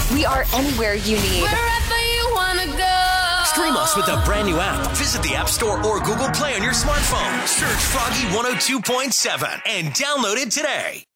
We are anywhere you need. Wherever you want to go. Stream us with the brand new app. Visit the App Store or Google Play on your smartphone. Search Froggy 102.7 and download it today.